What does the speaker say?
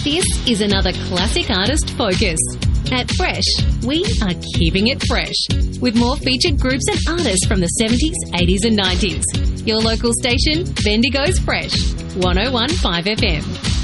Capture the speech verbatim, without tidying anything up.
This is another classic artist focus. At Fresh, we are keeping it fresh with more featured groups and artists from the seventies, eighties and nineties. Your local station, Bendigo's Fresh, one oh one point five F M.